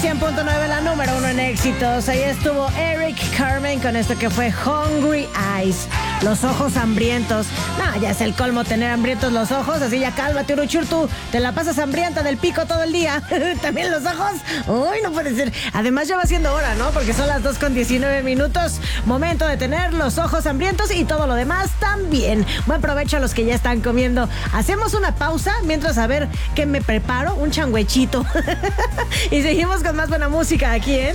100.9, la número 1 en éxitos. Ahí estuvo Eric Carmen con esto que fue Hungry Eyes. Los ojos hambrientos. No, ya es el colmo tener hambrientos los ojos. Así ya cálmate, Uruchur, tú te la pasas hambrienta del pico todo el día. También los ojos. Uy, no puede ser. Además ya va siendo hora, ¿no? Porque son las 2:19. Momento de tener los ojos hambrientos y todo lo demás también. Buen provecho a los que ya están comiendo. Hacemos una pausa mientras a ver qué me preparo. Un changuechito. Y seguimos con más buena música aquí en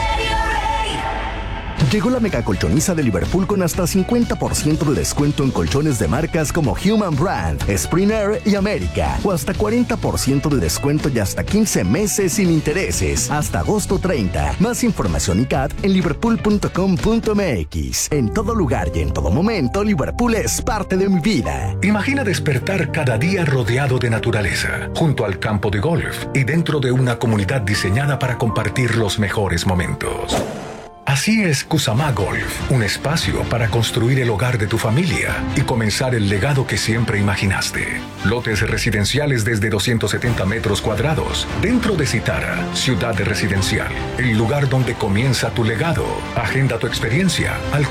Llegó la mega colchoniza de Liverpool con hasta 50% de descuento en colchones de marcas como Human Brand, Springer y América. O hasta 40% de descuento y hasta 15 meses sin intereses. Hasta agosto 30. Más información y CAT en liverpool.com.mx. En todo lugar y en todo momento, Liverpool es parte de mi vida. Imagina despertar cada día rodeado de naturaleza, junto al campo de golf y dentro de una comunidad diseñada para compartir los mejores momentos. Así es Kusama Golf, un espacio para construir el hogar de tu familia y comenzar el legado que siempre imaginaste. Lotes residenciales desde 270 metros cuadrados, dentro de Citara, ciudad de residencial, el lugar donde comienza tu legado. Agenda tu experiencia al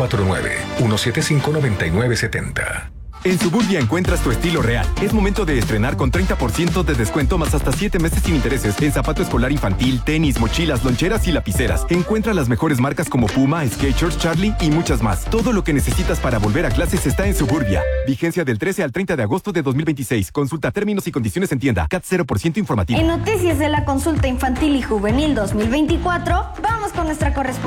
449-175-9970. En Suburbia encuentras tu estilo real. Es momento de estrenar con 30% de descuento más hasta 7 meses sin intereses en zapato escolar infantil, tenis, mochilas, loncheras y lapiceras. Encuentra las mejores marcas como Puma, Skechers, Charlie y muchas más. Todo lo que necesitas para volver a clases está en Suburbia. Vigencia del 13 al 30 de agosto de 2026. Consulta términos y condiciones en tienda. CAT 0% informativo. En noticias de la consulta infantil y juvenil 2024, vamos con nuestra corresponsal.